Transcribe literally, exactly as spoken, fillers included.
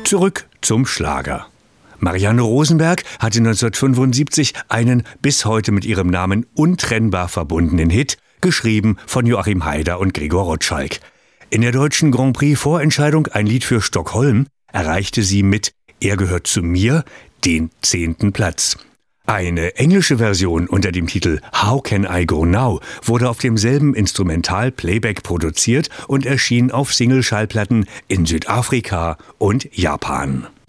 Zurück zum Schlager. Marianne Rosenberg hatte neunzehnhundertfünfundsiebzig einen bis heute mit ihrem Namen untrennbar verbundenen Hit, geschrieben von Joachim Haider und Gregor Rotschalk. In der deutschen Grand Prix-Vorentscheidung Ein Lied für Stockholm erreichte sie mit Er gehört zu mir den zehnten Platz. Eine englische Version unter dem Titel How Can I Go Now wurde auf demselben Instrumental-Playback produziert und erschien auf Single-Schallplatten in Südafrika und Japan.